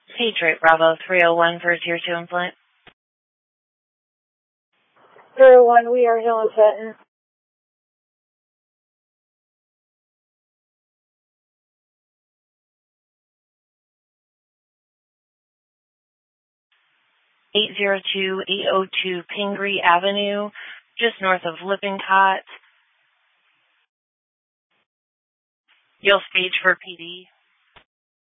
Patriot Bravo 301 for Tier 2 in Flint. 301, we are Hill and Fenton. (802) Pingree Avenue, just north of Lippincott. You'll stage for PD.